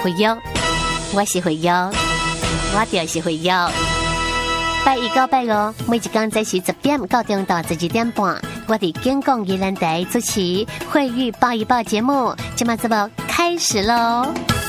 会友，我是会友，我就是会友。拜一到拜五，每一天早时10点到中到12点半，我伫建广宜兰台主持《慧玉报一报》节目，今晚节目开始喽。